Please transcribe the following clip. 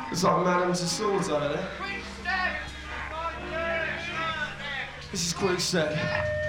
It's like Madame Tussauds over there. This is Quickstep.